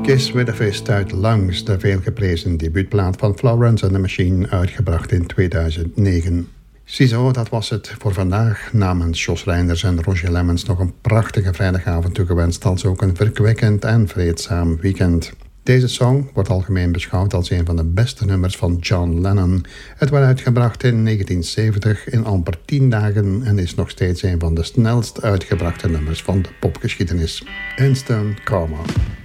Kiss with a Fist uit Lungs, de veelgeprezen debuutplaat van Florence and the Machine, uitgebracht in 2009. Ziezo, dat was het voor vandaag. Namens Jos Reinders en Roger Lemmens nog een prachtige vrijdagavond toegewenst, als ook een verkwikkend en vreedzaam weekend. Deze song wordt algemeen beschouwd als een van de beste nummers van John Lennon. Het werd uitgebracht in 1970 in amper 10 dagen en is nog steeds een van de snelst uitgebrachte nummers van de popgeschiedenis. Instant Karma.